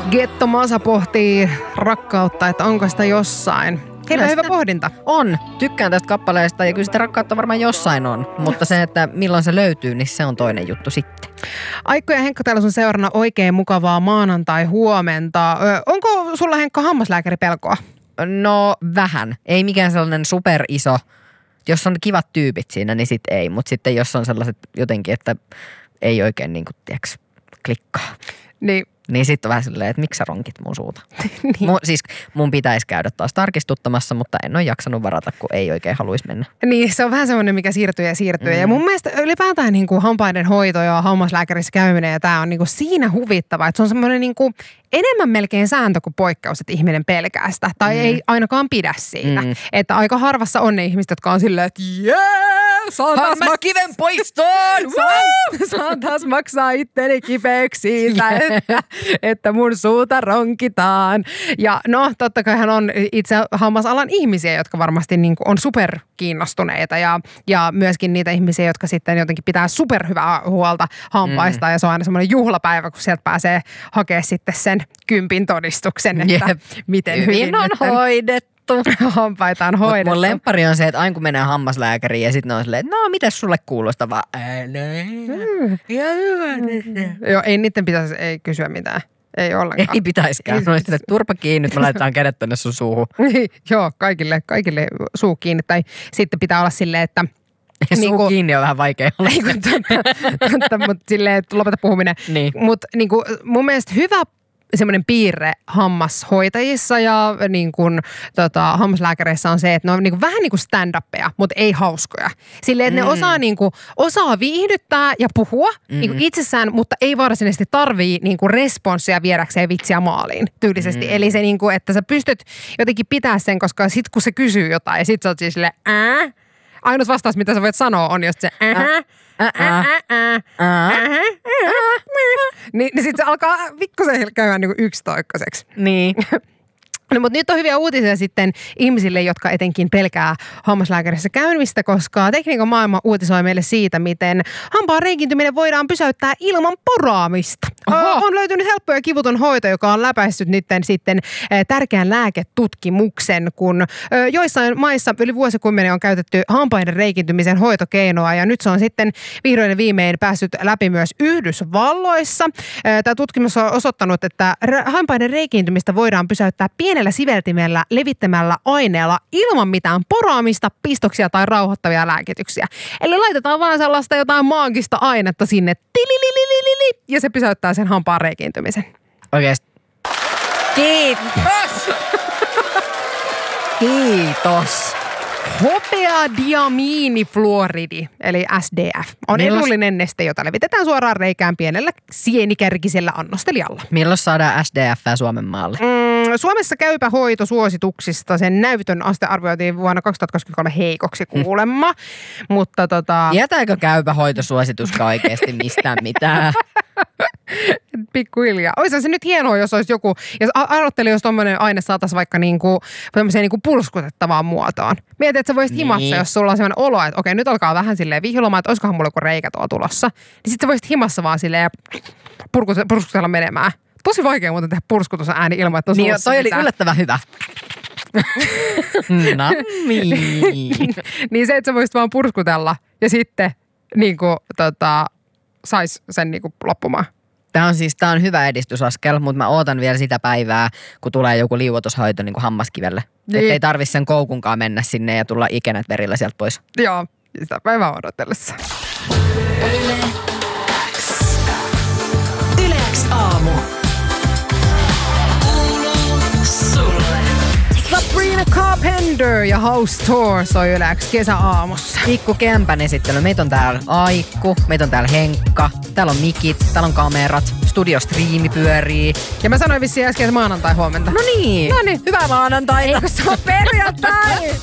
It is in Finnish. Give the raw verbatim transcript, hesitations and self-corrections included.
Getto Masa pohtii rakkautta, että onko sitä jossain. Heillä on hyvä pohdinta. On. Tykkään tästä kappaleesta ja kyllä sitä rakkautta varmaan jossain on. Mutta se, että milloin se löytyy, niin se on toinen juttu sitten. Aikko ja Henkka täällä sun seurana oikein mukavaa maanantai-huomenta. Ö, onko sulla, Henkka, hammaslääkäripelkoa? No vähän. Ei mikään sellainen superiso. Jos on kivat tyypit siinä, niin sit ei. Mutta sitten jos on sellaiset jotenkin, että ei oikein niin kuin, tiiäks, klikkaa. Niin. Niin sitten on vähän silleen, että miksi sä ronkit mun suuta? niin. mun, siis mun pitäisi käydä taas tarkistuttamassa, mutta en ole jaksanut varata, kun ei oikein haluaisi mennä. Niin, se on vähän semmoinen, mikä siirtyy ja siirtyy. Mm. Ja mun mielestä ylipäätään niin kuin hampaiden hoito ja hammaslääkärissä käyminen ja tää on niin kuin siinä huvittava, että se on semmoinen niin kuin enemmän melkein sääntö kuin poikkeus, että ihminen pelkää sitä. Tai mm. ei ainakaan pidä siitä. Mm. Että aika harvassa on ne ihmiset, jotka on silleen, että jee, saan taas kiven poistoon! saan, saan taas maksaa itteni kipeäksi siitä, että, että mun suuta ronkitaan. Ja no, totta kai hän on itse hammasalan ihmisiä, jotka varmasti niin kuin on super kiinnostuneita ja, ja myöskin niitä ihmisiä, jotka sitten jotenkin pitää superhyvää huolta hampaista mm. ja se on aina semmoinen juhlapäivä, kun sieltä pääsee hakemaan sitten sen kympin todistuksen, että Jep. miten hyvin, hyvin on hoidettu. Hampaita on hoidettu. Mut mun lemppari on se, että aina kun menee hammaslääkäriin ja sitten on silleen, että no mitäs sulle kuulostaa vaan? Mm. Joo, ei niiden pitäisi ei kysyä mitään. Ei ollenkaan. Ei pitäiskään. No sitten turpa kiinni, nyt me laitetaan kädet tonne sun suuhun. Joo, kaikille, kaikille suu kiinni. Tai sitten pitää olla silleen, että suu niin kuin, kiinni on vähän vaikea olla. Ei kun totta, totta, mutta silleen, että lopeta puhuminen. Niin. Mutta niin kuin, mun mielestä hyvä semmoinen piirre hammashoitajissa ja niin kuin, tota, hammaslääkäreissä on se, että ne on niin kuin, vähän niin kuin stand-uppeja, mutta ei hauskoja. Silleen, että mm. ne osaa, niin kuin, osaa viihdyttää ja puhua mm. niin kuin itsessään, mutta ei varsinaisesti tarvii niin kuin responssia viedäkseen vitsiä maaliin tyylisesti. Mm. Eli se, niin kuin, että sä pystyt jotenkin pitää sen, koska sit kun se kysyy jotain ja sit sä oot siis silleen, ää? Ainut vastaus, mitä sä voit sanoa, on just se ää. Niin sit se alkaa pikkusen käydä niinku yksitoikkoiseksi. Niin. No, mutta nyt on hyviä uutisia sitten ihmisille, jotka etenkin pelkää hammaslääkärissä käymistä, koska tekniikan maailma uutisoi meille siitä, miten hampaan reikintyminen voidaan pysäyttää ilman poraamista. Oho. On löytynyt helppo ja kivuton hoito, joka on läpäissyt nyt sitten tärkeän lääketutkimuksen, kun joissain maissa yli vuosikymmenen on käytetty hampaiden reikintymisen hoitokeinoa ja nyt se on sitten vihdoin ja viimein päässyt läpi myös Yhdysvalloissa. Tämä tutkimus on osoittanut, että hampaiden reikintymistä voidaan pysäyttää pienellä siveltimellä levittämällä aineella ilman mitään poraamista, pistoksia tai rauhoittavia lääkityksiä. Eli laitetaan vaan sellaista jotain maagista ainetta sinne tililililili, ja se pysäyttää sen hampaan reikiintymisen. Oikeesti. Kiitos! Kiitos! Hopeadiamiinifluoridi, eli S D F, on Milloin... edullinen neste, jota levitetään suoraan reikään pienellä sienikärkisellä annostelijalla. Milloin saadaan S D F Suomen maalle? Mm, Suomessa käypä hoito suosituksista, sen näytön aste arvioitiin vuonna kaksituhattakaksikymmentäkolme heikoksi kuulemma, mutta tota... Jätääkö käypä hoitosuosituskaan oikeasti mistään mitään? Pikkuhiljaa. Oishan se nyt hienoa, jos olisi joku, jos arvottelin, jos tommoinen aine saataisiin vaikka niinku, niinku pulskutettavaan muotoon. Mietit, että sä voisit niin. himassa, jos sulla on sellainen olo, että okei, nyt alkaa vähän silleen vihjolomaan, että olisikohan mulla joku reikä tuolla tulossa. Niin sit sä voisit himassa vaan silleen purskutella menemään. Tosi vaikea muuten tehdä purskutus ääni ilman, että on niin, suussa toi mitään. Oli yllättävän hyvä. Nami. Niin se, että sä voisit vaan purskutella ja sitten niinku, tota, sais sen niinku loppumaan. Tämä on siis tää on hyvä edistysaskel, mutta mä ootan vielä sitä päivää, kun tulee joku liuotushoito niin kuin hammaskivelle. Niin. Että ei tarvitse sen koukunkaan mennä sinne ja tulla ikenät verillä sieltä pois. Joo, sitä päivää odotellessa. Yle X. Yle X aamu. Kuuluu sulle. Sabrina Carpenter ja House Tour soi Yle X kesäaamussa. Pikku kämpän esittely. Meitä on täällä Aikku, meitä on täällä Henkka, täällä on mikit, täällä on kamerat, studiostriimi pyörii. Ja mä sanoin vissiin äsken, että maanantai huomenta. No niin. No niin. Hyvää maanantaita. Eikö se ole perjantai?